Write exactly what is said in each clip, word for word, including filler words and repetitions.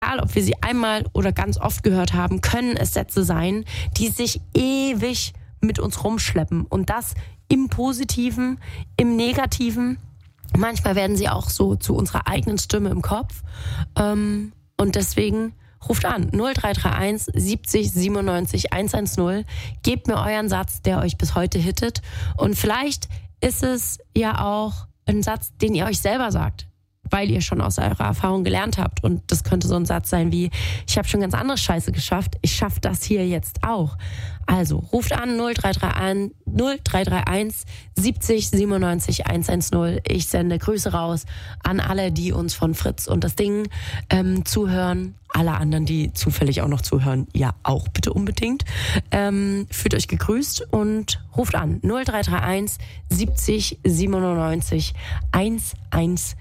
egal ob wir sie einmal oder ganz oft gehört haben, können es Sätze sein, die sich ewig mit uns rumschleppen. Und das im Positiven, im Negativen. Manchmal werden sie auch so zu unserer eigenen Stimme im Kopf. Ähm, und deswegen ruft an null drei drei eins siebzig siebenundneunzig hundertzehn. Gebt mir euren Satz, der euch bis heute hittet. Und vielleicht ist es ja auch ein Satz, den ihr euch selber sagt, weil ihr schon aus eurer Erfahrung gelernt habt. Und das könnte so ein Satz sein wie, ich habe schon ganz andere Scheiße geschafft, ich schaffe das hier jetzt auch. Also ruft an null drei drei eins siebzig siebenundneunzig hundertzehn. Ich sende Grüße raus an alle, die uns von Fritz und das Ding ähm, zuhören. Alle anderen, die zufällig auch noch zuhören, ja auch bitte unbedingt. Ähm, fühlt euch gegrüßt und ruft an null drei drei eins siebzig siebenundneunzig hundertzehn.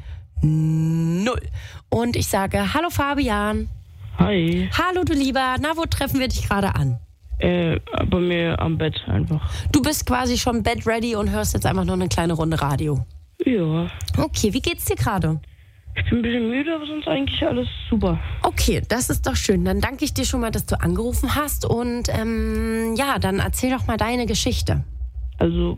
Und ich sage, hallo Fabian. Hi. Hallo du Lieber, na wo treffen wir dich gerade an? Äh, bei mir am Bett einfach. Du bist quasi schon bed ready und hörst jetzt einfach noch eine kleine Runde Radio. Ja. Okay, wie geht's dir gerade? Ich bin ein bisschen müde, aber sonst eigentlich alles super. Okay, das ist doch schön. Dann danke ich dir schon mal, dass du angerufen hast und ähm, ja, dann erzähl doch mal deine Geschichte. Also,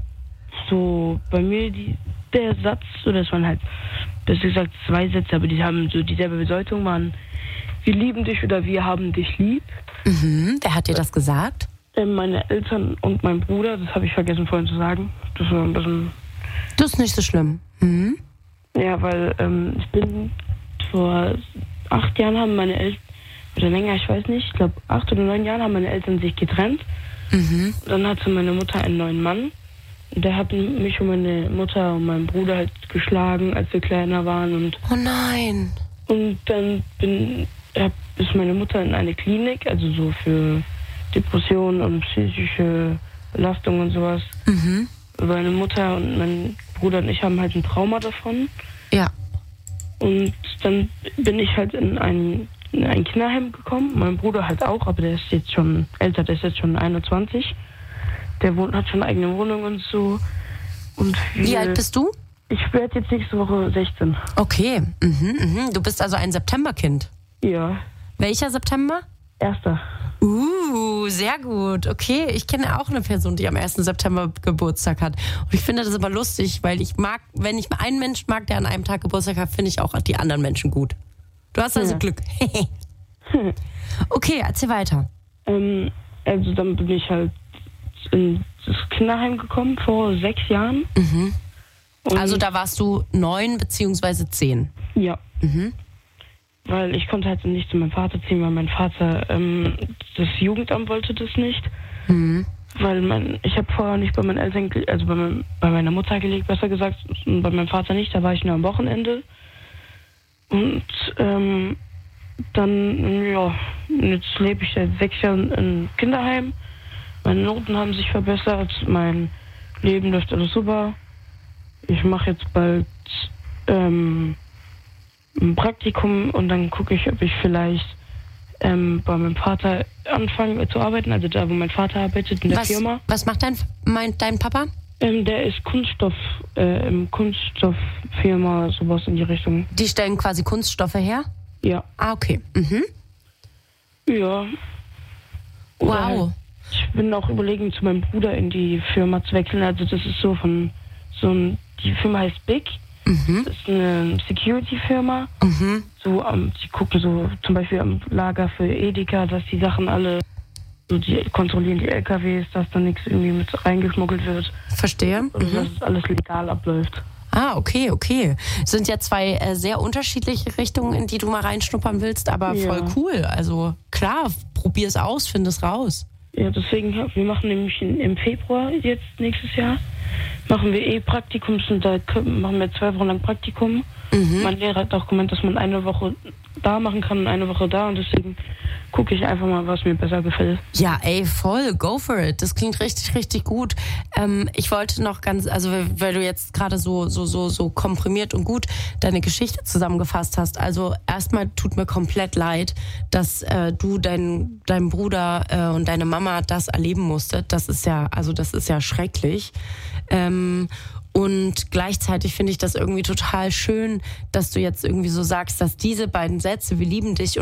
so bei mir die, der Satz, so das waren halt, besser gesagt zwei Sätze, aber die haben so dieselbe Bedeutung, waren wir lieben dich oder wir haben dich lieb. Mhm, wer hat dir das gesagt? Äh, meine Eltern und mein Bruder, das habe ich vergessen vorhin zu sagen. Das war ein bisschen... Das ist nicht so schlimm. Mhm. Ja, weil ähm, ich bin vor acht Jahren haben meine Eltern, oder länger, ich weiß nicht, ich glaube acht oder neun Jahren haben meine Eltern sich getrennt. Mhm. Und dann hatte meine Mutter einen neuen Mann. Und der hat mich und meine Mutter und meinen Bruder halt geschlagen, als wir kleiner waren. Und, oh nein. und dann bin, hab, ist meine Mutter in eine Klinik, also so für Depressionen und psychische Belastung und sowas. Mhm. Meine Mutter und mein Bruder und ich haben halt ein Trauma davon. Ja. Und dann bin ich halt in ein, in ein Kinderheim gekommen. Mein Bruder halt auch, aber der ist jetzt schon älter, der ist jetzt schon einundzwanzig. Der wohnt, hat schon eine eigene Wohnung und so. Und wir, wie alt bist du? Ich werde jetzt nächste Woche sechzehn. Okay. Mhm, mhm. Du bist also ein Septemberkind. Ja. Welcher September? Erster. Uh, sehr gut. Okay, ich kenne auch eine Person, die am ersten September Geburtstag hat. Und ich finde das immer lustig, weil ich mag, wenn ich einen Menschen mag, der an einem Tag Geburtstag hat, finde ich auch die anderen Menschen gut. Du hast also ja. Glück. Okay, erzähl weiter. Ähm, also dann bin ich halt in das Kinderheim gekommen vor sechs Jahren. Mhm. Also da warst du neun beziehungsweise zehn. Ja. Mhm. Weil ich konnte halt nicht zu meinem Vater ziehen, weil mein Vater, ähm, das Jugendamt wollte das nicht. Mhm. Weil mein, ich habe vorher nicht bei meinen Eltern, also bei, mein, bei meiner Mutter gelebt, besser gesagt, und bei meinem Vater nicht, da war ich nur am Wochenende. Und ähm, dann, ja, jetzt lebe ich seit sechs Jahren im Kinderheim. Meine Noten haben sich verbessert, mein Leben läuft alles super. Ich mache jetzt bald ähm, ein Praktikum und dann gucke ich, ob ich vielleicht ähm, bei meinem Vater anfange zu arbeiten, also da, wo mein Vater arbeitet, in der was, Firma. Was macht dein, mein, dein Papa? Ähm, der ist Kunststoff, äh, im Kunststofffirma, sowas in die Richtung. Die stellen quasi Kunststoffe her? Ja. Ah, okay. Mhm. Ja. Oder wow. Halt, ich bin auch überlegen, zu meinem Bruder in die Firma zu wechseln, also das ist so von, so ein, die Firma heißt Big. Mhm. Das ist eine Security-Firma. Mhm. So, um, die gucken so zum Beispiel am Lager für Edeka, dass die Sachen alle, so die kontrollieren die L K Ws, dass da nichts irgendwie mit reingeschmuggelt wird. Verstehe. Und Mhm. dass alles legal abläuft. Ah, okay, okay. Es sind ja zwei äh, sehr unterschiedliche Richtungen, in die du mal reinschnuppern willst, aber Ja. voll cool. Also klar, probier es aus, find es raus. Ja, deswegen, wir machen nämlich in, im Februar jetzt nächstes Jahr, machen wir eh Praktikums und da machen wir zwei Wochen lang Praktikum. Mhm. Mein Lehrer hat auch gemeint, dass man eine Woche da machen kann und eine Woche da und deswegen gucke ich einfach mal, was mir besser gefällt. Ja, ey, voll, go for it. Das klingt richtig, richtig gut. Ähm, ich wollte noch ganz, also weil du jetzt gerade so, so, so, so komprimiert und gut deine Geschichte zusammengefasst hast. Also erstmal tut mir komplett leid, dass äh, du dein, dein Bruder äh, und deine Mama das erleben musstet. Das ist ja, also das ist ja schrecklich. Ähm, Und gleichzeitig finde ich das irgendwie total schön, dass du jetzt irgendwie so sagst, dass diese beiden Sätze, wir lieben dich